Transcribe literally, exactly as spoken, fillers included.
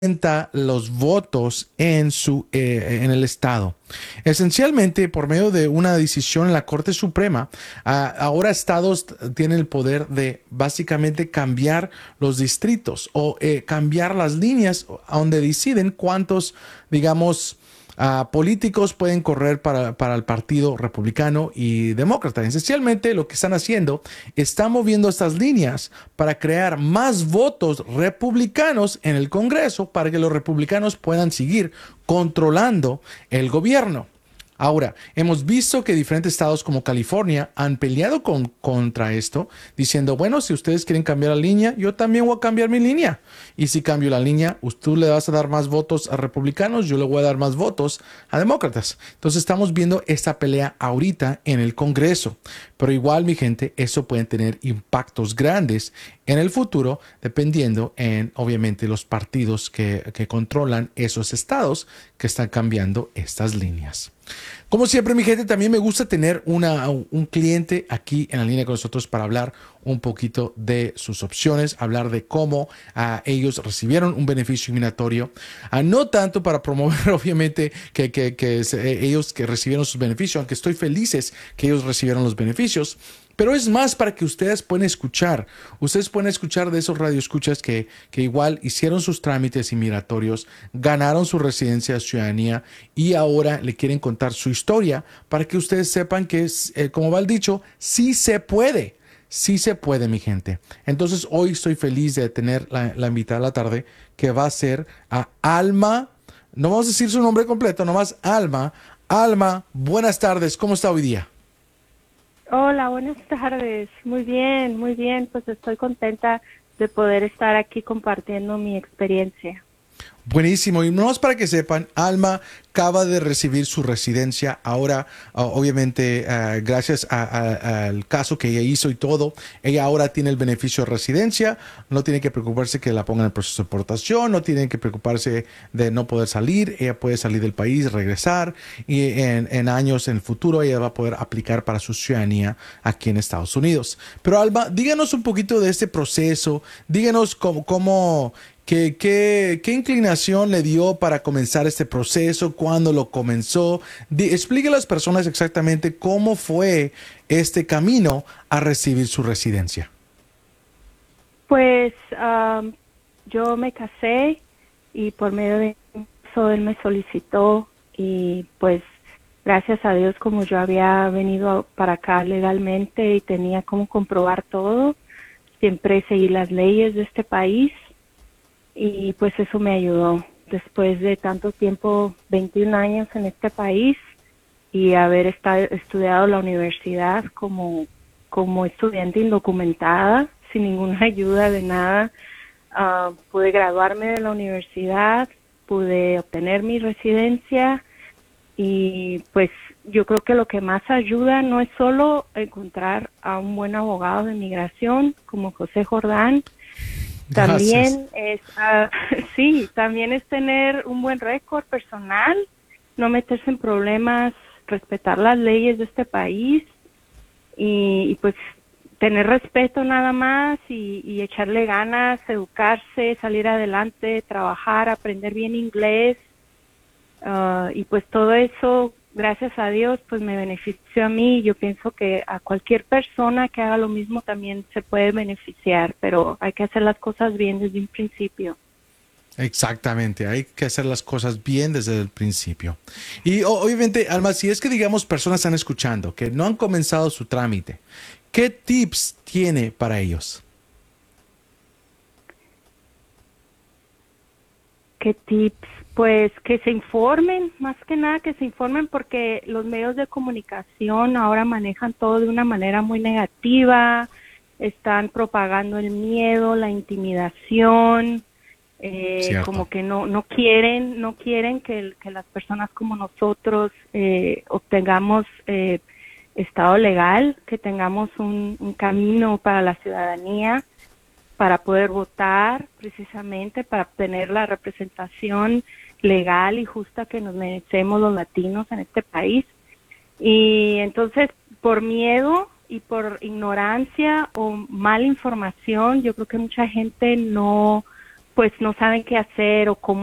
los votos en su eh, en el estado. Esencialmente, por medio de una decisión en la Corte Suprema, ah, ahora estados tienen el poder de básicamente cambiar los distritos o eh, cambiar las líneas a donde deciden cuántos, digamos, Uh, políticos pueden correr para, para el partido republicano y demócrata. Esencialmente lo que están haciendo, están moviendo estas líneas para crear más votos republicanos en el Congreso para que los republicanos puedan seguir controlando el gobierno. Ahora, hemos visto que diferentes estados como California han peleado con, contra esto, diciendo, bueno, si ustedes quieren cambiar la línea, yo también voy a cambiar mi línea. Y si cambio la línea, tú le vas a dar más votos a republicanos, yo le voy a dar más votos a demócratas. Entonces estamos viendo esta pelea ahorita en el Congreso. Pero igual, mi gente, eso puede tener impactos grandes en el futuro, dependiendo en, obviamente, los partidos que, que controlan esos estados que están cambiando estas líneas. Como siempre, mi gente, también me gusta tener una, un cliente aquí en la línea con nosotros para hablar un poquito de sus opciones, hablar de cómo uh, ellos recibieron un beneficio migratorio, uh, no tanto para promover, obviamente, que, que, que se, ellos que recibieron sus beneficios, aunque estoy felices que ellos recibieron los beneficios, pero es más para que ustedes puedan escuchar. Ustedes pueden escuchar de esos radioescuchas que, que igual hicieron sus trámites inmigratorios, ganaron su residencia de ciudadanía y ahora le quieren contar su historia para que ustedes sepan que, eh, como va el dicho, sí se puede. Sí se puede, mi gente. Entonces, hoy estoy feliz de tener la, la invitada a la tarde que va a ser a Alma. No vamos a decir su nombre completo, nomás Alma. Alma, buenas tardes. ¿Cómo está hoy día? Hola, buenas tardes. Muy bien, muy bien. Pues estoy contenta de poder estar aquí compartiendo mi experiencia. Buenísimo. Y no es para que sepan, Alma acaba de recibir su residencia ahora, uh, obviamente, uh, gracias al caso que ella hizo y todo. Ella ahora tiene el beneficio de residencia, no tiene que preocuparse que la pongan en el proceso de deportación, no tiene que preocuparse de no poder salir. Ella puede salir del país, regresar y en, en años en el futuro ella va a poder aplicar para su ciudadanía aquí en Estados Unidos. Pero Alma, díganos un poquito de este proceso, díganos cómo, cómo ¿Qué, qué, ¿Qué inclinación le dio para comenzar este proceso? ¿Cuándo lo comenzó? Di, explique a las personas exactamente cómo fue este camino a recibir su residencia. Pues um, yo me casé y por medio de eso él me solicitó y pues gracias a Dios, como yo había venido para acá legalmente y tenía cómo comprobar todo, siempre seguí las leyes de este país. Y pues eso me ayudó después de tanto tiempo, veintiún años en este país y haber estado, estudiado la universidad como, como estudiante indocumentada, sin ninguna ayuda de nada. Uh, pude graduarme de la universidad, pude obtener mi residencia y pues yo creo que lo que más ayuda no es solo encontrar a un buen abogado de inmigración como José Jordán. También es, uh, sí, también es tener un buen récord personal, no meterse en problemas, respetar las leyes de este país y, y pues tener respeto nada más y, y echarle ganas, educarse, salir adelante, trabajar, aprender bien inglés uh, y pues todo eso, gracias a Dios, pues me benefició a mí. Yo pienso que a cualquier persona que haga lo mismo también se puede beneficiar, pero hay que hacer las cosas bien desde un principio. Exactamente, hay que hacer las cosas bien desde el principio. Y obviamente, Alma, si es que digamos personas están escuchando que no han comenzado su trámite, ¿qué tips tiene para ellos? ¿Qué tips? Pues que se informen, más que nada que se informen porque los medios de comunicación ahora manejan todo de una manera muy negativa, están propagando el miedo, la intimidación, eh, como que no no quieren no quieren que, que las personas como nosotros eh, obtengamos eh, estado legal, que tengamos un, un camino para la ciudadanía, para poder votar, precisamente para obtener la representación legal y justa que nos merecemos los latinos en este país. Y entonces, por miedo y por ignorancia o mala información, yo creo que mucha gente no pues no saben qué hacer o cómo